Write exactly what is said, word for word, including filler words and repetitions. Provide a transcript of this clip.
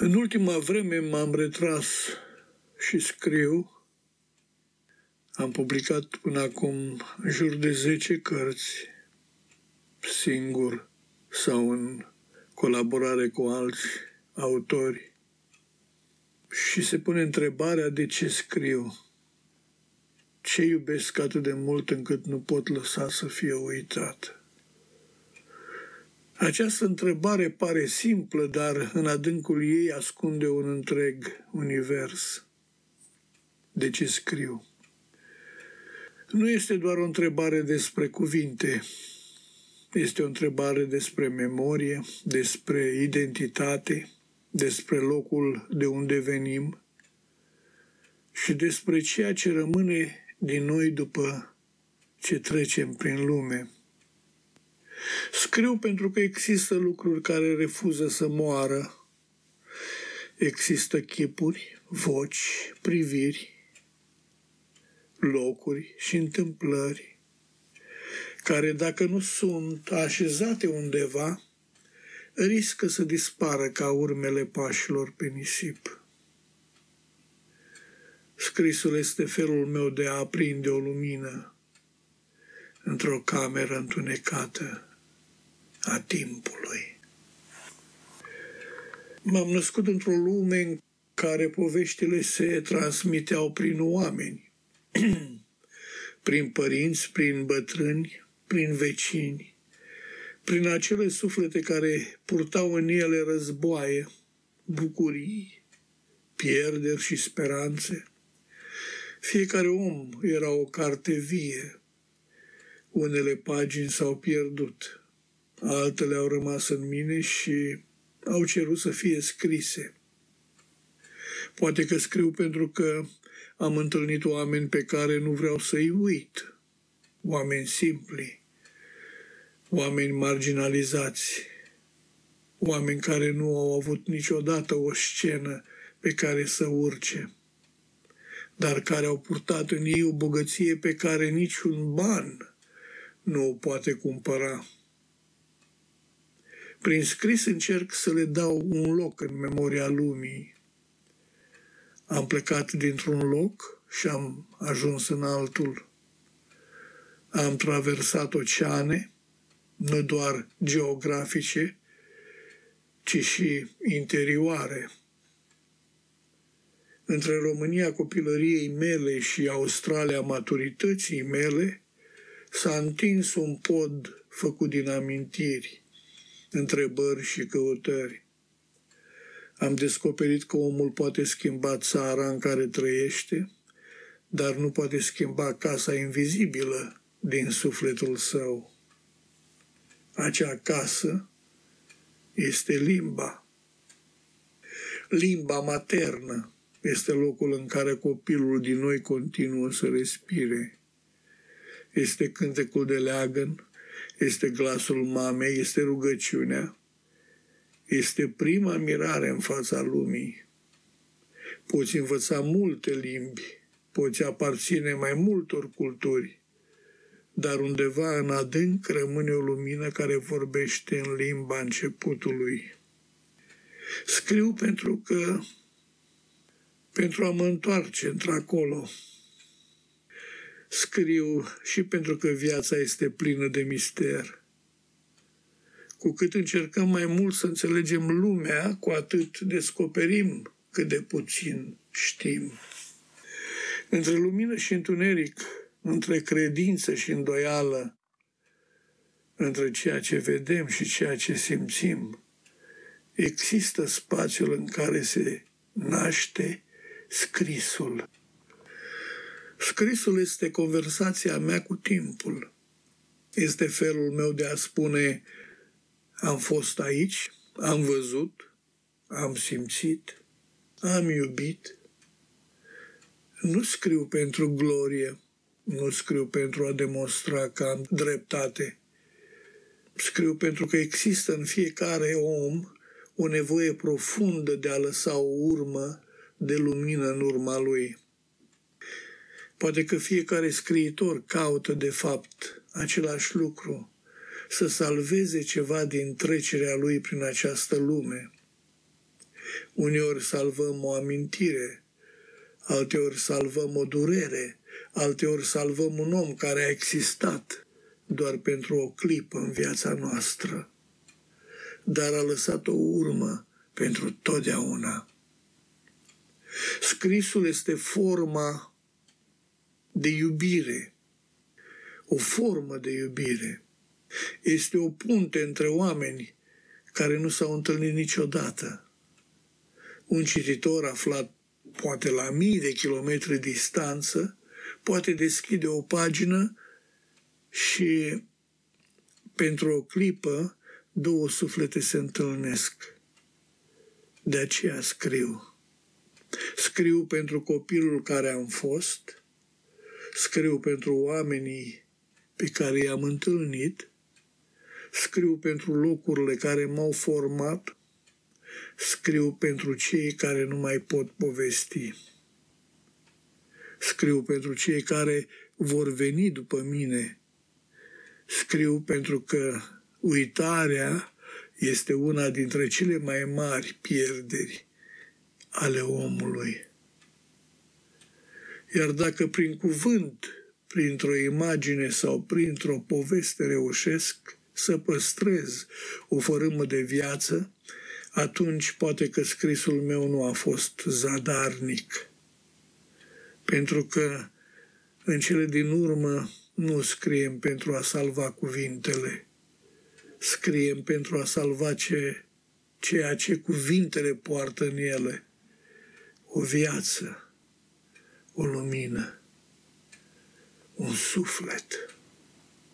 În ultima vreme m-am retras și scriu. Am publicat până acum în jur de zece cărți, singur sau în colaborare cu alți autori. Și se pune întrebarea de ce scriu. Ce iubesc atât de mult încât nu pot lăsa să fie uitat? Această întrebare pare simplă, dar în adâncul ei ascunde un întreg univers. De ce scriu? Nu este doar o întrebare despre cuvinte, este o întrebare despre memorie, despre identitate, despre locul de unde venim și despre ceea ce rămâne din noi după ce trecem prin lume. Scriu pentru că există lucruri care refuză să moară. Există chipuri, voci, priviri, locuri și întâmplări care, dacă nu sunt așezate undeva, riscă să dispară ca urmele pașilor pe nisip. Scrisul este felul meu de a aprinde o lumină într-o cameră întunecată a timpului. M-am născut într-o lume în care poveștile se transmiteau prin oameni, prin părinți, prin bătrâni, prin vecini, prin acele suflete care purtau în ele războaie, bucurii, pierderi și speranțe. Fiecare om era o carte vie. Unele pagini s-au pierdut, altele au rămas în mine și au cerut să fie scrise. Poate că scriu pentru că am întâlnit oameni pe care nu vreau să-i uit, oameni simpli, oameni marginalizați, oameni care nu au avut niciodată o scenă pe care să urce, dar care au purtat în ei o bogăție pe care niciun ban nu o poate cumpăra. Prin scris încerc să le dau un loc în memoria lumii. Am plecat dintr-un loc și am ajuns în altul. Am traversat oceane, nu doar geografice, ci și interioare. Între România copilăriei mele și Australia maturității mele s-a întins un pod făcut din amintiri, întrebări și căutări. Am descoperit că omul poate schimba țara în care trăiește, dar nu poate schimba casa invizibilă din sufletul său. Acea casă este limba. Limba maternă este locul în care copilul din noi continuă să respire. Este cântecul de leagăn, este glasul mamei, este rugăciunea, este prima mirare în fața lumii. Poți învăța multe limbi, poți aparține mai multor culturi, dar undeva în adânc rămâne o lumină care vorbește în limba începutului. Scriu pentru că, pentru a mă întoarce într-acolo. Scriu și pentru că viața este plină de mister. Cu cât încercăm mai mult să înțelegem lumea, cu atât descoperim cât de puțin știm. Între lumină și întuneric, între credință și îndoială, între ceea ce vedem și ceea ce simțim, există spațiul în care se naște scrisul. Scrisul este conversația mea cu timpul. Este felul meu de a spune: am fost aici, am văzut, am simțit, am iubit. Nu scriu pentru glorie, nu scriu pentru a demonstra că am dreptate. Scriu pentru că există în fiecare om o nevoie profundă de a lăsa o urmă de lumină în urma lui. Poate că fiecare scriitor caută, de fapt, același lucru, să salveze ceva din trecerea lui prin această lume. Uneori salvăm o amintire, alteori salvăm o durere, alteori salvăm un om care a existat doar pentru o clipă în viața noastră, dar a lăsat o urmă pentru totdeauna. Scrisul este forma de iubire, o formă de iubire. Este o punte între oameni care nu s-au întâlnit niciodată. Un cititor aflat poate la mii de kilometri distanță poate deschide o pagină și pentru o clipă două suflete se întâlnesc. De aceea scriu. Scriu pentru copilul care am fost, scriu pentru oamenii pe care i-am întâlnit, scriu pentru locurile care m-au format, scriu pentru cei care nu mai pot povesti. Scriu pentru cei care vor veni după mine. Scriu pentru că uitarea este una dintre cele mai mari pierderi ale omului. Iar dacă prin cuvânt, printr-o imagine sau printr-o poveste reușesc să păstrez o fărâmă de viață, atunci poate că scrisul meu nu a fost zadarnic. Pentru că în cele din urmă nu scriem pentru a salva cuvintele, scriem pentru a salva ce, ceea ce cuvintele poartă în ele, o viață, o lumină, un suflet.